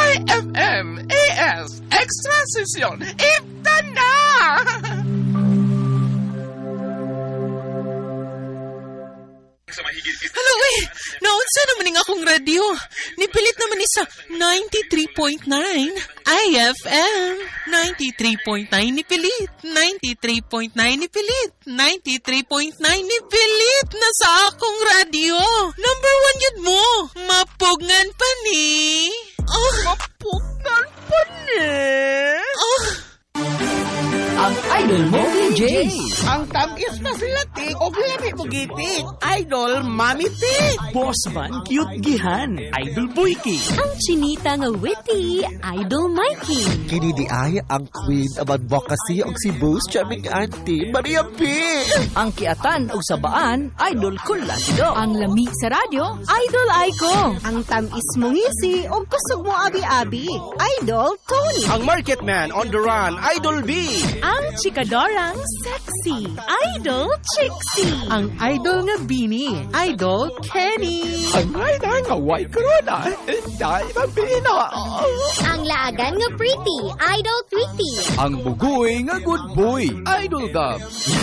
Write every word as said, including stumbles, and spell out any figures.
I F M, A S, Extra Session, ita na! Hello, eh! Naunsa naman nga akong radio. Nipilit naman ni sa ninety-three point nine I F M. ninety-three point nine nipilit. ninety-three point nine nipilit. ninety-three point nine nipilit na sa akong radio. Number one yun mo. Mapugngan pa ni. Oh. Mapugngan pa ni? Oh. Ang idol mo, D J. Ang tamis na sila, tik. O lami mo gitik. Idol, mami, tik. Boss man, cute gihan. Idol Boyki. Ang chinita nga witty, Idol Mikey. Kini di ay ang queen of advocacy og si Boost Charming Auntie Maria P. Ang kiatan o sabaan, Idol Kulasido. Ang lami sa radyo, Idol Aiko. Ang tamis mong ngisi o kusog mo abi-abi, Idol Tony. Ang market man on the run, Idol B. Ang chikadorang sexy, Idol Trixie. Ang idol nga Bini, Idol Kenny. Ang raida nga white corona, dahil mabina. Ang laagan nga pretty, Idol Tweety. Ang bugoy nga good boy, Idol Dub.